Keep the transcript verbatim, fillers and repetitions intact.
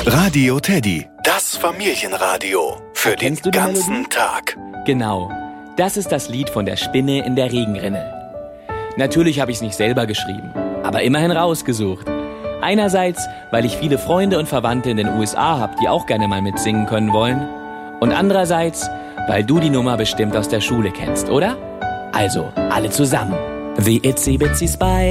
Radio Teddy, das Familienradio für den Kennst du die ganzen Melodie? Tag. Genau, das ist das Lied von der Spinne in der Regenrinne. Natürlich habe ich es nicht selber geschrieben, aber immerhin rausgesucht. Einerseits, weil ich viele Freunde und Verwandte in den U S A habe, die auch gerne mal mitsingen können wollen. Und andererseits, weil du die Nummer bestimmt aus der Schule kennst, oder? Also, alle zusammen. The Itsy Bitsy Spider.